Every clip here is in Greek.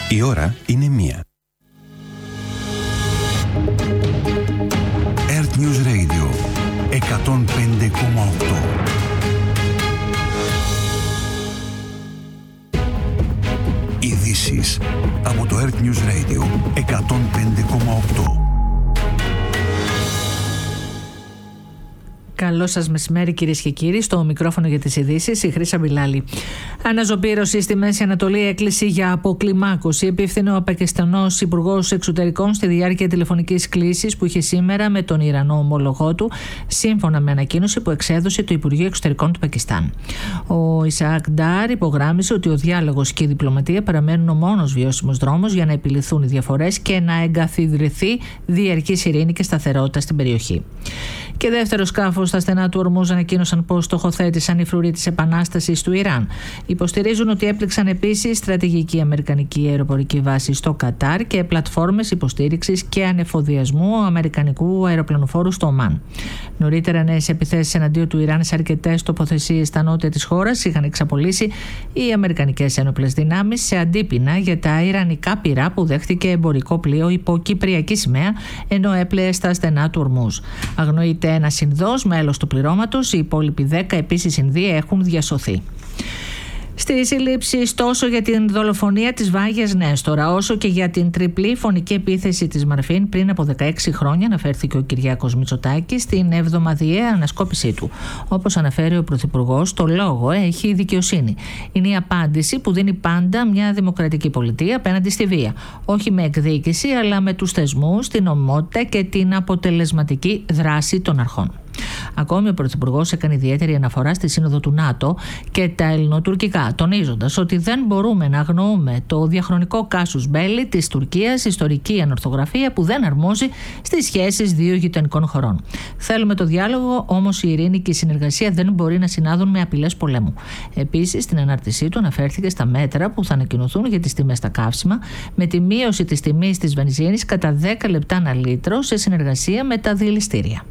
Η ώρα είναι 1. Earth News Radio 105,8. Ειδήσεις από το Earth News Radio 105,8. Καλό σας μεσημέρι, κυρίες και κύριοι. Στο μικρόφωνο για τις ειδήσεις, η Χρύσα Μπιλάλη. Αναζωπήρωση στη Μέση Ανατολή, έκκληση για αποκλιμάκωση. Επίφθηνε ο Πακιστανός Υπουργός Εξωτερικών στη διάρκεια τηλεφωνικής κλήσης που είχε σήμερα με τον Ιρανό ομόλογό του, σύμφωνα με ανακοίνωση που εξέδωσε το Υπουργείο Εξωτερικών του Πακιστάν. Ο Ισαάκ Ντάρ υπογράμμισε ότι ο διάλογος και η διπλωματία παραμένουν ο μόνος βιώσιμος δρόμος για να επιληθούν οι διαφορές και να εγκαθιδρυθεί διαρκής ειρήνη και σταθερότητα στην περιοχή. Και δεύτερο σκάφος στα στενά του Ορμούζ ανακοίνωσαν πως στοχοθέτησαν οι φρουροί της επανάστασης του Ιράν. Υποστηρίζουν ότι έπληξαν επίσης στρατηγική αμερικανική αεροπορική βάση στο Κατάρ και πλατφόρμες υποστήριξης και ανεφοδιασμού αμερικανικού αεροπλανοφόρου στο Ομάν. Νωρίτερα, νέες επιθέσεις εναντίον του Ιράν σε αρκετές τοποθεσίες στα νότια της χώρας είχαν εξαπολύσει οι αμερικανικές ένοπλες δυνάμεις σε αντίπεινα για τα ιρανικά πυρά που δέχτηκε εμπορικό πλοίο υπό κυπριακή σημαία ενώ έπλεε στα στενά του Ορμούζ. Αγνοείται ένας Ινδός μέλος του πληρώματος, οι υπόλοιποι 10 επίσης Ινδοί έχουν διασωθεί. Στις συλλήψεις τόσο για την δολοφονία της Βάγιας Νέστορα όσο και για την τριπλή φωνική επίθεση της Μαρφίν πριν από 16 χρόνια αναφέρθηκε ο Κυριάκος Μητσοτάκης στην εβδομαδιαία ανασκόπησή του. Όπως αναφέρει ο Πρωθυπουργός, το λόγο έχει η δικαιοσύνη. Είναι η απάντηση που δίνει πάντα μια δημοκρατική πολιτεία απέναντι στη βία. Όχι με εκδίκηση, αλλά με τους θεσμούς, την νομιμότητα και την αποτελεσματική δράση των αρχών. Ακόμη, ο Πρωθυπουργός έκανε ιδιαίτερη αναφορά στη Σύνοδο του ΝΑΤΟ και τα ελληνοτουρκικά, τονίζοντας ότι δεν μπορούμε να αγνοούμε το διαχρονικό κάσους μπέλι της Τουρκίας, ιστορική ανορθογραφία που δεν αρμόζει στις σχέσεις δύο γειτονικών χωρών. Θέλουμε το διάλογο, όμως η ειρήνη και η συνεργασία δεν μπορεί να συνάδουν με απειλές πολέμου. Επίσης, στην ανάρτησή του αναφέρθηκε στα μέτρα που θα ανακοινωθούν για τις τιμές στα καύσιμα, με τη μείωση της τιμής της βενζίνης κατά 10 λεπτά ανά λίτρο σε συνεργασία με τα διελιστήρια.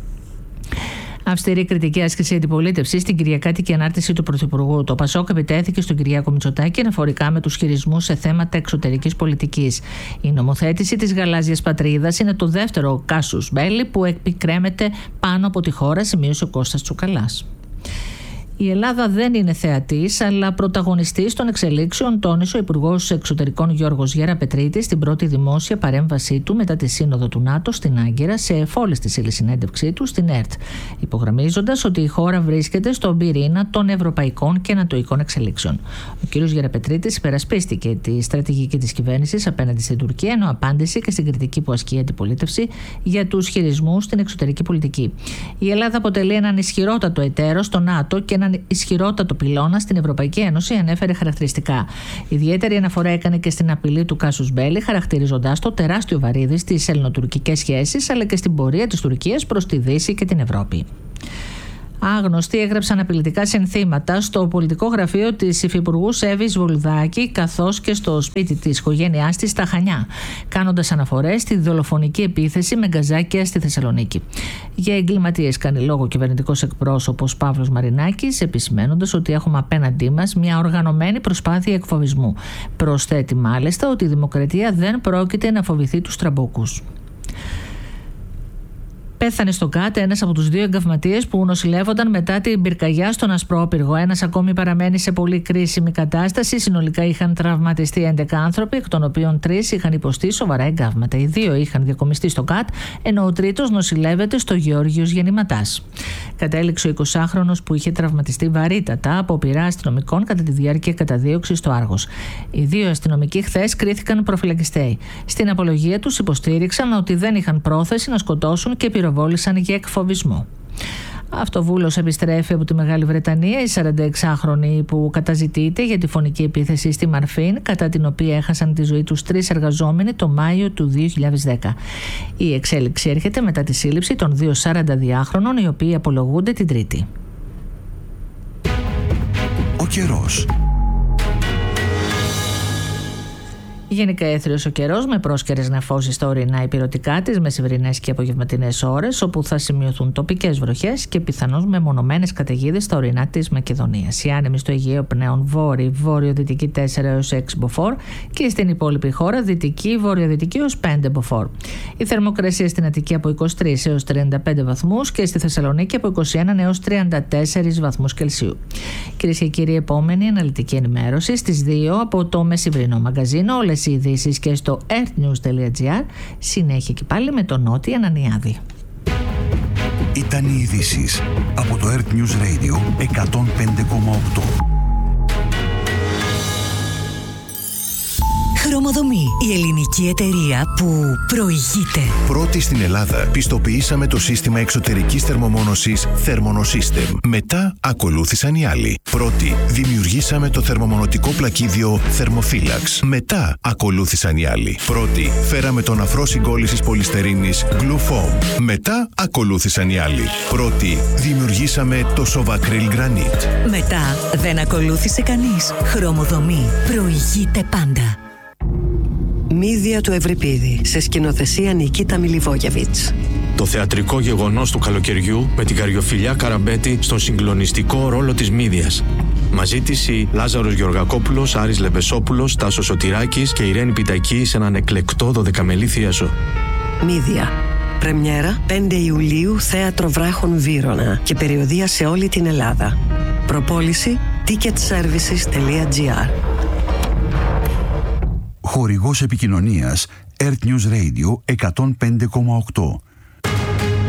Αυστηρή κριτική άσκηση αντιπολίτευση στην κυριακάτικη ανάρτηση του Πρωθυπουργού. Το Πασόκ επιτέθηκε στον Κυριάκο Μητσοτάκη αναφορικά με τους χειρισμούς σε θέματα εξωτερικής πολιτικής. Η νομοθέτηση της γαλάζιας πατρίδας είναι το δεύτερο κάσους μπέλι που επικρέμεται πάνω από τη χώρα, σημείωσε ο Κώστας Τσουκαλάς. Η Ελλάδα δεν είναι θεατής, αλλά πρωταγωνιστής των εξελίξεων, τόνισε ο Υπουργός Εξωτερικών Γιώργος Γεραπετρίτης στην πρώτη δημόσια παρέμβασή του μετά τη Σύνοδο του ΝΑΤΟ στην Άγκυρα σε εφόλεστη συνέντευξή του στην ΕΡΤ, υπογραμμίζοντας ότι η χώρα βρίσκεται στον πυρήνα των ευρωπαϊκών και ανατοϊκών εξελίξεων. Ο κ. Γεραπετρίτης υπερασπίστηκε τη στρατηγική της κυβέρνησης απέναντι στην Τουρκία, ενώ απάντησε και στην κριτική που ασκεί η αντιπολίτευση για τους χειρισμούς στην εξωτερική πολιτική. Η Ελλάδα αποτελεί έναν ισχυρότατο εταίρο στο ΝΑΤΟ και έναν ισχυρότατο πυλώνα στην Ευρωπαϊκή Ένωση, ανέφερε χαρακτηριστικά. Ιδιαίτερη αναφορά έκανε και στην απειλή του κάσους μπέλι, χαρακτηρίζοντας το τεράστιο βαρύδι στις ελληνοτουρκικές σχέσεις αλλά και στην πορεία της Τουρκίας προς τη Δύση και την Ευρώπη. Άγνωστοι έγραψαν απειλητικά συνθήματα στο πολιτικό γραφείο της υφυπουργού Εύης Βολουδάκη καθώς και στο σπίτι της οικογένειάς της στα Χανιά, κάνοντας αναφορές στη δολοφονική επίθεση με γκαζάκια στη Θεσσαλονίκη. Για εγκληματίες κάνει λόγο ο κυβερνητικός εκπρόσωπος Παύλος Μαρινάκης, επισημαίνοντας ότι έχουμε απέναντί μας μια οργανωμένη προσπάθεια εκφοβισμού. Προσθέτει μάλιστα ότι η δημοκρατία δεν πρόκειται να φοβηθεί τους τραμπούκους. Πέθανε στο ΚΑΤ ένας από τους δύο εγκαυματίες που νοσηλεύονταν μετά την πυρκαγιά στον Ασπρόπυργο. Ένας ακόμη παραμένει σε πολύ κρίσιμη κατάσταση. Συνολικά είχαν τραυματιστεί 11 άνθρωποι, εκ των οποίων 3 είχαν υποστεί σοβαρά εγκαύματα. Οι 2 είχαν διακομιστεί στο ΚΑΤ, ενώ ο τρίτος νοσηλεύεται στο Γεώργιος Γεννηματάς. Κατέληξε ο 20χρονος που είχε τραυματιστεί βαρύτατα από πειρά αστυνομικών κατά τη διάρκεια καταδίωξης στο Άργος. Οι 2 αστυνομικοί χθες κρίθηκαν προφυλακιστέοι. Στην απολογία τους υποστήριξαν ότι δεν είχαν πρόθεση να σκοτώσουν και πυροβόλησαν για εκφοβισμό. Αυτοβούλος επιστρέφει από τη Μεγάλη Βρετανία η 46χρονη που καταζητείται για τη φωνική επίθεση στη Μαρφίν, κατά την οποία έχασαν τη ζωή τους 3 εργαζόμενοι το Μάιο του 2010. Η εξέλιξη έρχεται μετά τη σύλληψη των 2 42χρονων, οι οποίοι απολογούνται την Τρίτη. Ο καιρός. Γενικά έθριος ο καιρός με πρόσκαιρες νεφώσεις στα ορεινά υπηρετικά τις μεσημβρινές και απογευματινές ώρες, όπου θα σημειωθούν τοπικές βροχές και πιθανώς μεμονωμένες καταιγίδες στα ορεινά της Μακεδονίας. Οι άνεμοι στο Αιγαίο πνέουν βόρειο-δυτική 4 έως 6 μποφόρ και στην υπόλοιπη χώρα δυτική-βορειοδυτική έως 5 μποφόρ. Η θερμοκρασία στην Αττική από 23 έως 35 βαθμούς και στη Θεσσαλονίκη από 21 έως 34 βαθμούς Κελσίου. Κυρίες και κύριοι, επόμενη αναλυτική ενημέρωση στις 2 από το μεσημβρινό μαγκαζίνο. Όλες οι ειδήσεις και στο earthnews.gr. Συνέχεια και πάλι με τον Νότι Ανανιάδη. Ήταν οι ειδήσεις από το Earth News Radio 105,8. Χρωμοδομή, η ελληνική εταιρεία που προηγείται. Πρώτη στην Ελλάδα πιστοποιήσαμε το σύστημα εξωτερικής θερμομόνωσης Thermonosystem. Μετά ακολούθησαν οι άλλοι. Πρώτη δημιουργήσαμε το θερμομονωτικό πλακίδιο Thermophilax. Μετά ακολούθησαν οι άλλοι. Πρώτη φέραμε τον αφρό συγκόλλησης πολυστερίνης Glufoam. Μετά ακολούθησαν οι άλλοι. Πρώτη δημιουργήσαμε το Sovacryl Granite. Μετά δεν ακολούθησε κανείς. Χρωμοδομή προηγείται πάντα. Μύδια του Ευρυπίδη, σε σκηνοθεσία Νικίτα Μιλιβόγεβιτς. Το θεατρικό γεγονός του καλοκαιριού με την Καριοφιλιά Καραμπέτη στον συγκλονιστικό ρόλο της Μύδιας. Μαζί της οι Λάζαρος Γεωργακόπουλος, Άρης Λεμπεσόπουλος, Τάσος Σωτηράκης και Ιρένη Πιτακή σε έναν εκλεκτό 12μελή θίασο. Μύδια. Πρεμιέρα 5 Ιουλίου, Θέατρο Βράχων Βύρωνα και περιοδεία σε όλη την Ελλάδα. Προπόληση ticketservices.gr. Χορηγός επικοινωνίας Earth News Radio 105,8.